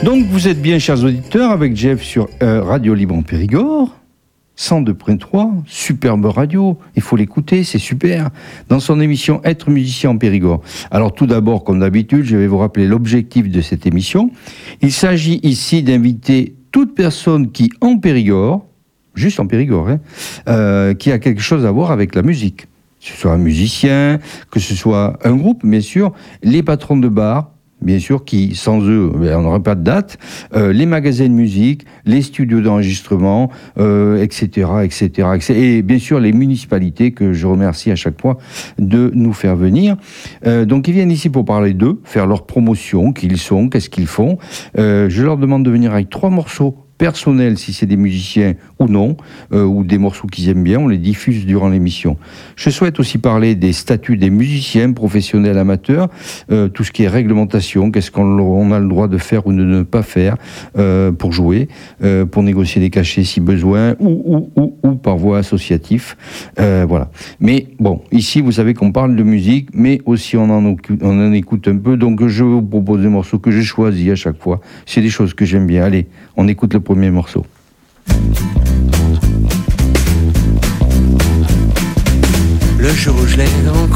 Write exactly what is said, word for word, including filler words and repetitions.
Donc vous êtes bien, chers auditeurs, avec Jeff sur euh, Radio Libre en Périgord, cent deux virgule trois, superbe radio, il faut l'écouter, c'est super, dans son émission Être musicien en Périgord. Alors tout d'abord, comme d'habitude, je vais vous rappeler l'objectif de cette émission. Il s'agit ici d'inviter toute personne qui, en Périgord, juste en Périgord, hein, euh, qui a quelque chose à voir avec la musique. Que ce soit un musicien, que ce soit un groupe, bien sûr, les patrons de bar, bien sûr, qui, sans eux, on n'aurait pas de date, euh, les magasins de musique, les studios d'enregistrement, euh, et cetera, et cetera, et cetera. Et bien sûr, les municipalités, que je remercie à chaque fois de nous faire venir. Euh, donc, ils viennent ici pour parler d'eux, faire leur promotion, qui ils sont, qu'est-ce qu'ils font. Euh, je leur demande de venir avec trois morceaux personnels, si c'est des musiciens ou non, euh, ou des morceaux qu'ils aiment bien, on les diffuse durant l'émission. Je souhaite aussi parler des statuts des musiciens, professionnels, amateurs, euh, tout ce qui est réglementation, qu'est-ce qu'on on a le droit de faire ou de ne pas faire euh, pour jouer, euh, pour négocier des cachets si besoin, ou, ou, ou, ou par voie associative. Euh, voilà. Mais bon, ici, vous savez qu'on parle de musique, mais aussi on en, on en écoute un peu, donc je vous propose des morceaux que j'ai choisis à chaque fois. C'est des choses que j'aime bien. Allez, on écoute le premier morceau. Le jour où je l'ai rencontré